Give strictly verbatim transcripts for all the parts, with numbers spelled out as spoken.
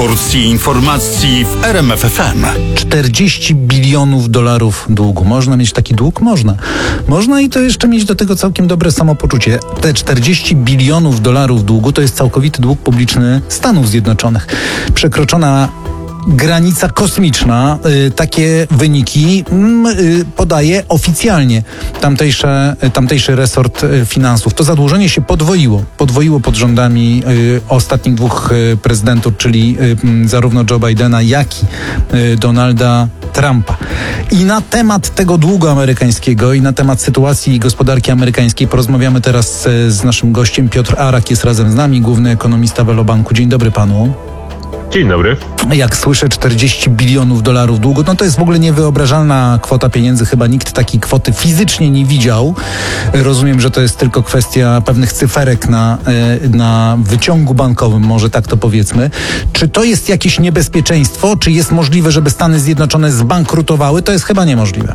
Porcji informacji w R M F F M. czterdzieści bilionów dolarów długu. Można mieć taki dług? Można. Można i to jeszcze mieć do tego całkiem dobre samopoczucie. Te czterdzieści bilionów dolarów długu to jest całkowity dług publiczny Stanów Zjednoczonych. Przekroczona granica kosmiczna. Y, takie wyniki y, podaje oficjalnie tamtejsze, tamtejszy resort y, finansów. To zadłużenie się podwoiło. Podwoiło pod rządami y, ostatnich dwóch y, prezydentów, czyli y, zarówno Joe Bidena, jak i y, Donalda Trumpa. I na temat tego długu amerykańskiego i na temat sytuacji gospodarki amerykańskiej porozmawiamy teraz y, z naszym gościem. Piotr Arak jest razem z nami, główny ekonomista Velobanku. Dzień dobry panu. Dzień dobry. Jak słyszę czterdzieści bilionów dolarów długu, no to jest w ogóle niewyobrażalna kwota pieniędzy. Chyba nikt takiej kwoty fizycznie nie widział. Rozumiem, że to jest tylko kwestia pewnych cyferek na, na wyciągu bankowym, może tak to powiedzmy. Czy to jest jakieś niebezpieczeństwo? Czy jest możliwe, żeby Stany Zjednoczone zbankrutowały? To jest chyba niemożliwe.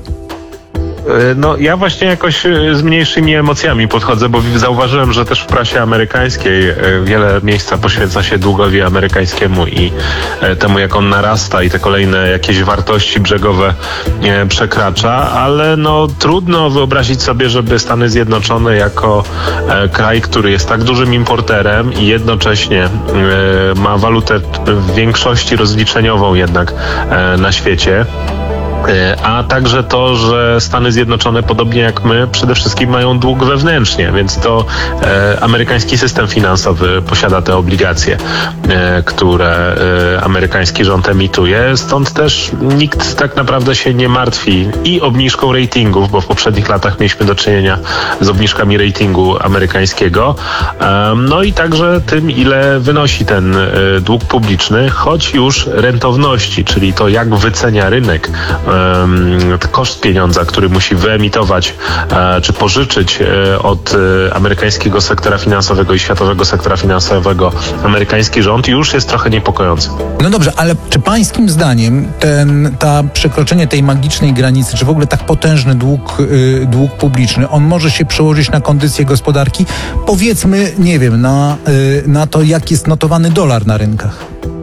No ja właśnie jakoś z mniejszymi emocjami podchodzę, bo zauważyłem, że też w prasie amerykańskiej wiele miejsca poświęca się długowi amerykańskiemu i temu, jak on narasta i te kolejne jakieś wartości brzegowe przekracza, ale no trudno wyobrazić sobie, żeby Stany Zjednoczone jako kraj, który jest tak dużym importerem i jednocześnie ma walutę w większości rozliczeniową jednak na świecie, a także to, że Stany Zjednoczone, podobnie jak my, przede wszystkim mają dług wewnętrznie, więc to e, amerykański system finansowy posiada te obligacje, e, które e, amerykański rząd emituje. Stąd też nikt tak naprawdę się nie martwi i obniżką ratingów, bo w poprzednich latach mieliśmy do czynienia z obniżkami ratingu amerykańskiego, e, no i także tym, ile wynosi ten e, dług publiczny, choć już rentowności, czyli to, jak wycenia rynek koszt pieniądza, który musi wyemitować czy pożyczyć od amerykańskiego sektora finansowego i światowego sektora finansowego amerykański rząd, już jest trochę niepokojący. No dobrze, ale czy pańskim zdaniem ten, ta przekroczenie tej magicznej granicy, czy w ogóle tak potężny dług, yy, dług publiczny, on może się przełożyć na kondycję gospodarki? Powiedzmy, nie wiem, na, yy, na to, jak jest notowany dolar na rynkach.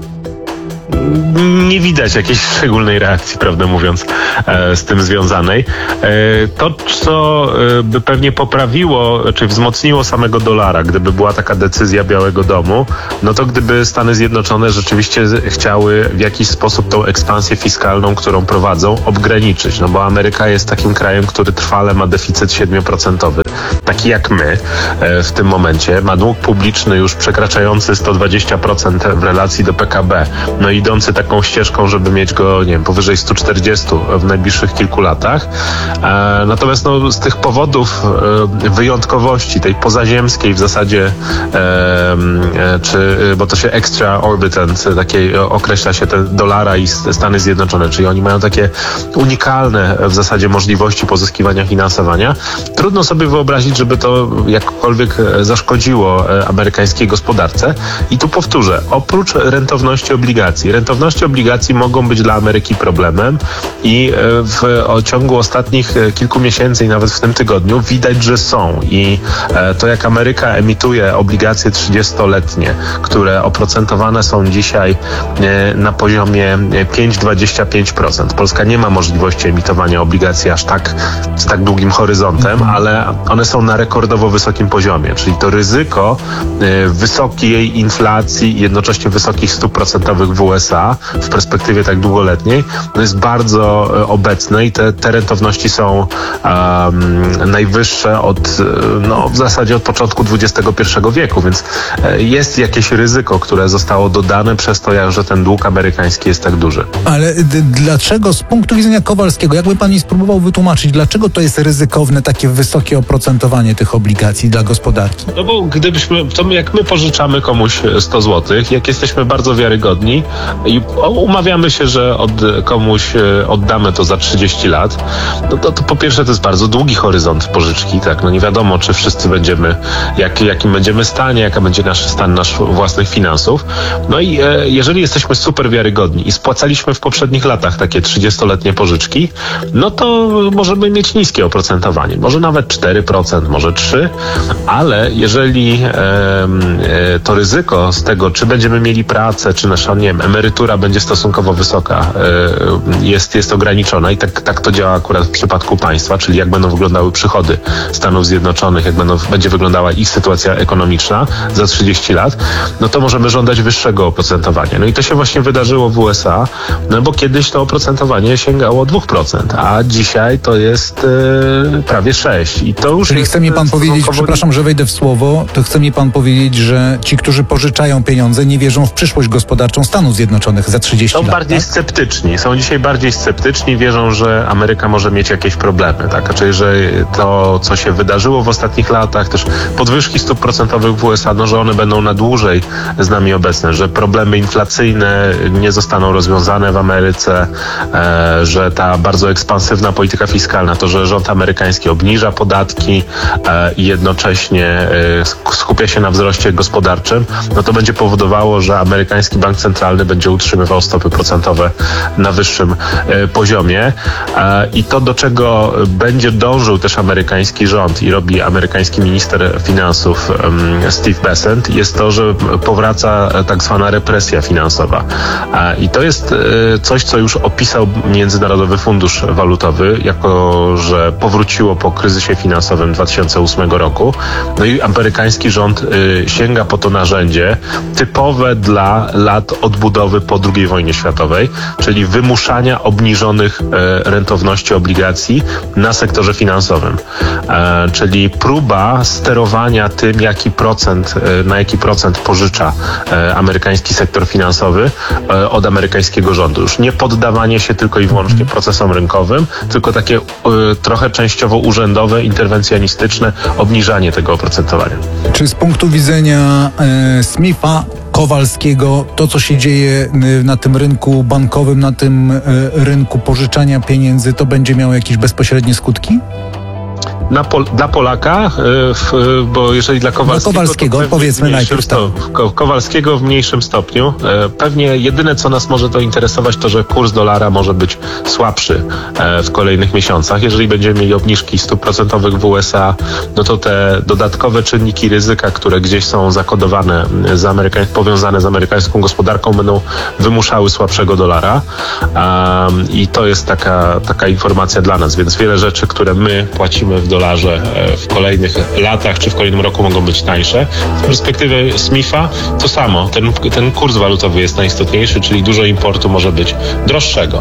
Nie widać jakiejś szczególnej reakcji, prawdę mówiąc, e, z tym związanej. E, to, co e, by pewnie poprawiło, czy wzmocniło samego dolara, gdyby była taka decyzja Białego Domu, no to gdyby Stany Zjednoczone rzeczywiście chciały w jakiś sposób tą ekspansję fiskalną, którą prowadzą, obgraniczyć. No bo Ameryka jest takim krajem, który trwale ma deficyt siedmioprocentowy. Taki jak my e, w tym momencie. Ma dług publiczny już przekraczający sto dwadzieścia procent w relacji do P K B. No i idący taką ścieżką, żeby mieć go, nie wiem, powyżej sto czterdzieści w najbliższych kilku latach. E, natomiast no, z tych powodów e, wyjątkowości, tej pozaziemskiej w zasadzie, e, e, czy, bo to się extra-orbitant, takiej określa się te dolara i Stany Zjednoczone, czyli oni mają takie unikalne w zasadzie możliwości pozyskiwania finansowania. Trudno sobie wyobrazić, żeby to jakkolwiek zaszkodziło amerykańskiej gospodarce. I tu powtórzę, oprócz rentowności obligacji, rentowności obligacji mogą być dla Ameryki problemem i w ciągu ostatnich kilku miesięcy i nawet w tym tygodniu widać, że są. I to, jak Ameryka emituje obligacje trzydziestoletnie, które oprocentowane są dzisiaj na poziomie pięć przecinek dwadzieścia pięć procent. Polska nie ma możliwości emitowania obligacji aż tak z tak długim horyzontem, ale one są na rekordowo wysokim poziomie, czyli to ryzyko wysokiej inflacji i jednocześnie wysokich stóp procentowych w U S A w perspektywie tak długoletniej, no jest bardzo obecne i te, te rentowności są um, najwyższe od, no w zasadzie od początku dwudziestego pierwszego wieku, więc jest jakieś ryzyko, które zostało dodane przez to, że ten dług amerykański jest tak duży. Ale d- dlaczego z punktu widzenia Kowalskiego, jakby pan mi spróbował wytłumaczyć, dlaczego to jest ryzykowne takie wysokie oprocentowanie tych obligacji dla gospodarki? No bo gdybyśmy, to my, jak my pożyczamy komuś sto złotych, jak jesteśmy bardzo wiarygodni, i umawiamy się, że od, komuś oddamy to za trzydzieści lat, no to, to po pierwsze to jest bardzo długi horyzont pożyczki, tak, no nie wiadomo, czy wszyscy będziemy, jak, jakim będziemy stanie, jaka będzie nasz stan naszych własnych finansów. No i e, jeżeli jesteśmy super wiarygodni i spłacaliśmy w poprzednich latach takie trzydziestoletnie pożyczki, no to możemy mieć niskie oprocentowanie, może nawet cztery procent, może trzy procent, ale jeżeli e, e, to ryzyko z tego, czy będziemy mieli pracę, czy nasza, nie wiem, emerytura będzie stosunkowo wysoka, e, jest, jest ograniczona i tak, tak to działa akurat w przypadku państwa, czyli jak będą wyglądały przychody Stanów Zjednoczonych, jak będą, będzie wyglądała ich sytuacja ekonomiczna za trzydzieści lat, no to możemy żądać wyższego oprocentowania. No i to się właśnie wydarzyło w U S A, no bo kiedyś to oprocentowanie sięgało dwa procent, a dzisiaj to jest e, prawie sześć procent. I to już Czyli jest chce mi pan powiedzieć, przepraszam, że wejdę w słowo, to chce mi pan powiedzieć, że ci, którzy pożyczają pieniądze, nie wierzą w przyszłość gospodarczą Stanów Zjednoczonych za trzydzieści lat. Są bardziej tak? sceptyczni. Są dzisiaj bardziej sceptyczni, wierzą, że Ameryka może mieć jakieś problemy, tak? Czyli, że to, co się wydarzyło w ostatnich latach, też podwyżki stóp procentowych w U S A, no, że one będą na dłużej z nami obecne, że problemy inflacyjne nie zostaną rozwiązane w Ameryce, e, że ta bardzo ekspansywna polityka fiskalna, to, że rząd amerykański obniża podatki e, i jednocześnie e, skupia się na wzroście gospodarczym, no to będzie powodowało, że amerykański bank centralny będzie utrzymywał stopy procentowe na wyższym e, poziomie e, i to, do czego będzie dążył też amerykański rząd i robi amerykański minister finansów e, Steve Bessent, jest to, że powraca tak zwana represja finansowa. E, I to jest e, coś, co już opisał Międzynarodowy Fundusz Walutowy, jako że powróciło po kryzysie finansowym dwa tysiące ósmego roku. No i amerykański rząd e, sięga po to narzędzie typowe dla lat odbudowy po drugiej wojnie światowej, czyli wymuszania obniżonych e, rentowności obligacji na sektorze finansowym. E, czyli próba sterowania tym, jaki procent, e, na jaki procent pożycza e, amerykański sektor finansowy e, od amerykańskiego rządu. Już nie poddawanie się tylko i wyłącznie procesom rynkowym, tylko takie e, trochę częściowo urzędowe, interwencjonistyczne obniżanie tego oprocentowania. Czy z punktu widzenia e, Smitha, Kowalskiego, to co się dzieje e, na tym rynku bankowym, na tym e, rynku pożyczania pieniędzy, to będzie miało jakieś bezpośrednie skutki? Na Pol- dla Polaka, y, w, bo jeżeli dla Kowalskiego... No Kowalskiego, to powiedzmy najpierw tak. Ko- Kowalskiego w mniejszym stopniu. E, pewnie jedyne, co nas może to interesować, to, że kurs dolara może być słabszy e, w kolejnych miesiącach. Jeżeli będziemy mieli obniżki stóp procentowych w U S A, no to te dodatkowe czynniki ryzyka, które gdzieś są zakodowane, z Ameryka- powiązane z amerykańską gospodarką, będą wymuszały słabszego dolara. Um, I to jest taka, taka informacja dla nas, więc wiele rzeczy, które my płacimy w dolarze w kolejnych latach czy w kolejnym roku mogą być tańsze. Z perspektywy Smitha to samo. Ten, ten kurs walutowy jest najistotniejszy, czyli dużo importu może być droższego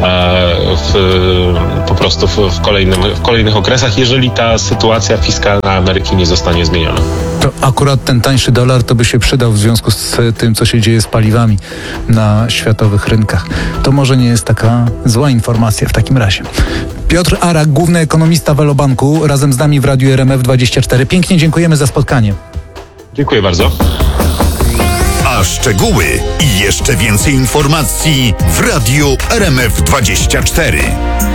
w, po prostu w, w, kolejnym, w kolejnych okresach, jeżeli ta sytuacja fiskalna Ameryki nie zostanie zmieniona. To akurat ten tańszy dolar to by się przydał w związku z tym, co się dzieje z paliwami na światowych rynkach. To może nie jest taka zła informacja w takim razie. Piotr Arak, główny ekonomista Velobanku, razem z nami w Radiu R M F dwadzieścia cztery. Pięknie dziękujemy za spotkanie. Dziękuję bardzo. A szczegóły i jeszcze więcej informacji w Radiu R M F dwadzieścia cztery.